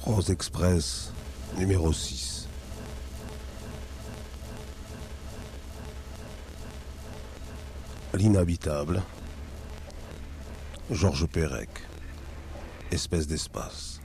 Rose Express, numéro 6. L'inhabitable, Georges Perec, espèce d'espace.